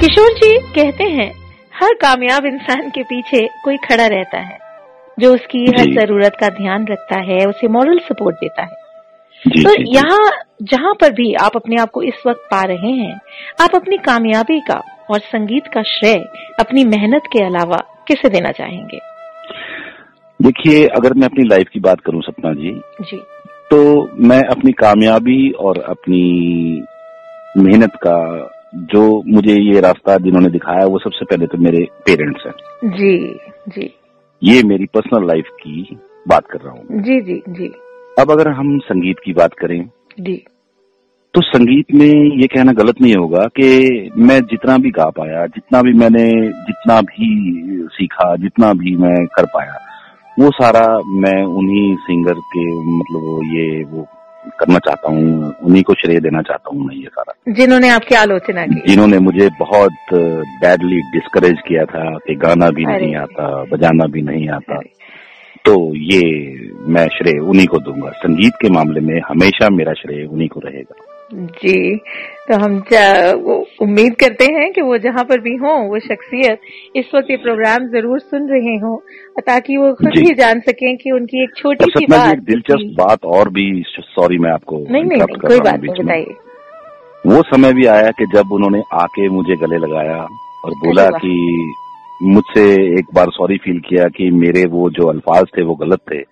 किशोर जी कहते हैं हर कामयाब इंसान के पीछे कोई खड़ा रहता है जो उसकी हर जरूरत का ध्यान रखता है, उसे मॉरल सपोर्ट देता है। तो यहाँ जहाँ पर भी आप अपने आप को इस वक्त पा रहे हैं, आप अपनी कामयाबी का और संगीत का श्रेय अपनी मेहनत के अलावा किसे देना चाहेंगे? देखिए, अगर मैं अपनी लाइफ की बात करूं सपना जी, तो मैं अपनी कामयाबी और अपनी मेहनत का जो मुझे ये रास्ता जिन्होंने दिखाया वो सबसे पहले तो मेरे पेरेंट्स हैं। जी। ये मेरी पर्सनल लाइफ की बात कर रहा हूँ। जी। अब अगर हम संगीत की बात करें जी, तो संगीत में ये कहना गलत नहीं होगा कि मैं जितना भी गा पाया, जितना भी सीखा, जितना भी मैं कर पाया, वो सारा मैं उन्हीं सिंगर के वो करना चाहता हूँ, उन्हीं को श्रेय देना चाहता हूँ मैं ये सारा, जिन्होंने आपकी आलोचना की, जिन्होंने मुझे बहुत बैडली डिस्करेज किया था कि गाना भी नहीं आता, बजाना भी नहीं आता। तो ये मैं श्रेय उन्हीं को दूंगा। संगीत के मामले में हमेशा मेरा श्रेय उन्हीं को रहेगा। जी, तो हम उम्मीद करते हैं कि वो जहाँ पर भी हों, वो शख्सियत इस वक्त ये प्रोग्राम जरूर सुन रहे हों, ताकि वो खुद ही जान सकें कि उनकी एक छोटी सी बात, एक दिलचस्प बात और भी, सॉरी मैं आपको नहीं कोई बात नहीं, बताइए। वो समय भी आया कि जब उन्होंने आके मुझे गले लगाया और बोला कि मुझसे एक बार सॉरी फील किया कि मेरे वो जो अल्फाज थे वो गलत थे।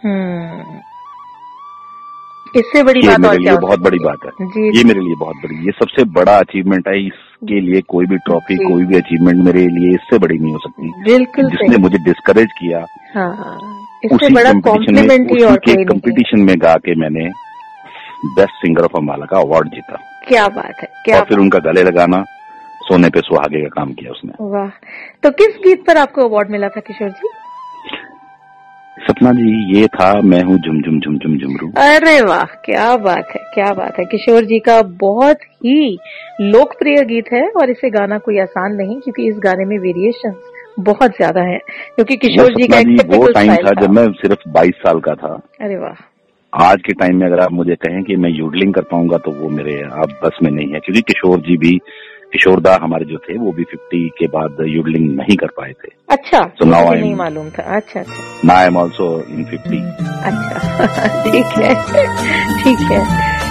इससे बड़ी बात और क्या? बहुत बड़ी बात है ये मेरे लिए, बहुत बड़ी, ये सबसे बड़ा अचीवमेंट है। इसके लिए कोई भी ट्रॉफी, कोई भी अचीवमेंट मेरे लिए इससे बड़ी नहीं हो सकती। बिल्कुल, जिसने मुझे डिस्करेज किया, इससे बड़ा कॉम्प्लीमेंट ही और कोई नहीं। कंपटीशन में गा के मैंने बेस्ट सिंगर ऑफ अम्बाला का अवार्ड जीता। क्या बात है। और फिर उनका गले लगाना, सोने पे सुहागे का काम किया उसने। वाह, तो किस गीत पर आपको अवार्ड मिला था किशोर जी? सपना जी, ये था मैं हूँ झुम झुम झुम झुम झुमरू। अरे वाह, क्या बात है। किशोर जी का बहुत ही लोकप्रिय गीत है और इसे गाना कोई आसान नहीं, क्योंकि इस गाने में वेरिएशन बहुत ज्यादा है, क्योंकि किशोर जी का एक टिपिकल टाइम था जब मैं सिर्फ 22 साल का था। अरे वाह। आज के टाइम में अगर आप मुझे कहें कि मैं यूडलिंग कर पाऊंगा तो वो मेरे आप बस में नहीं है, क्योंकि किशोरदा हमारे जो थे वो भी 50 के बाद यूडलिंग नहीं कर पाए थे। अच्छा, तो नाउ नहीं मालूम था। अच्छा। Now I am also in 50। अच्छा ठीक है।